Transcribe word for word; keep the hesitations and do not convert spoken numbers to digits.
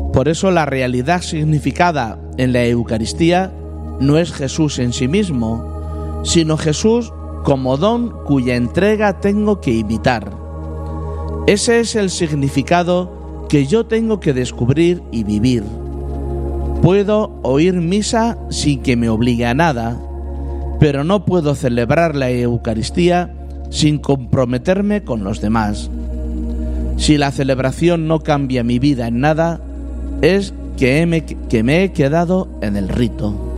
Por eso la realidad significada en la Eucaristía no es Jesús en sí mismo, sino Jesús como don cuya entrega tengo que imitar. Ese es el significado que yo tengo que descubrir y vivir. Puedo oír misa sin que me obligue a nada, pero no puedo celebrar la Eucaristía sin comprometerme con los demás. Si la celebración no cambia mi vida en nada, es que me, que me he quedado en el rito.